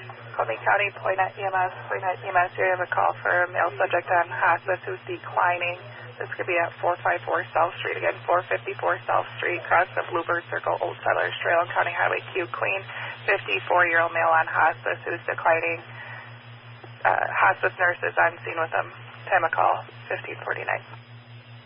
Colby County, Poinet EMS. Poinet EMS, here you have a call for a male subject on hospice who's declining. This could be at 454 South Street. Again, 454 South Street, across the Bluebird Circle, Old Settlers Trail, County Highway Q, Queen. 54-year-old male on hospice who's declining. Hospice nurse is on scene with him. Time of call, 1549.